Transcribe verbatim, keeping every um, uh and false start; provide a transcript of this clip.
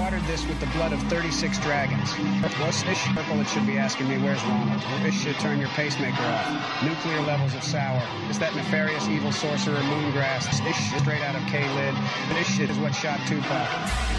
watered this with the blood of thirty-six dragons. What's this purple? It should be asking me, where's Ronald? This should turn your pacemaker off. Nuclear levels of sour. It's that nefarious evil sorcerer Moongrass. This shit straight out of K-Lid. This shit is what shot Tupac.